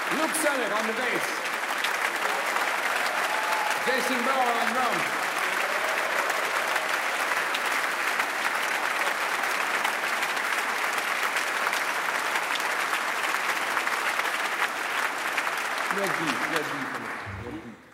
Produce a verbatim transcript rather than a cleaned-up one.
Luke Selig on the bass. Jason Brower on drums. Red D, Red D.